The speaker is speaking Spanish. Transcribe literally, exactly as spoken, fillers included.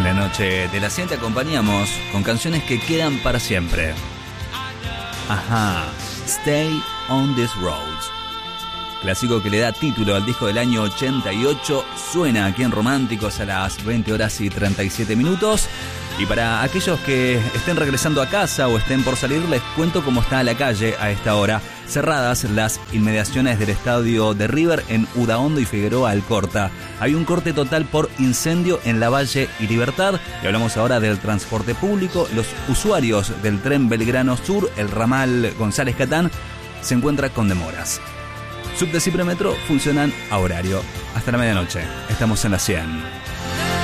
la noche de la cien te acompañamos con canciones que quedan para siempre. Ajá, Stay on These Roads. Clásico que le da título al disco del año ochenta y ocho, suena aquí en Románticos a las veinte horas y treinta y siete minutos. Y para aquellos que estén regresando a casa o estén por salir, les cuento cómo está la calle a esta hora. Cerradas las inmediaciones del estadio de River en Udaondo y Figueroa Alcorta. Hay un corte total por incendio en Lavalle y Libertad. Y hablamos ahora del transporte público. Los usuarios del tren Belgrano Sur, el ramal González Catán, se encuentran con demoras. Subte y Premetro funcionan a horario. Hasta la medianoche. Estamos en la cien.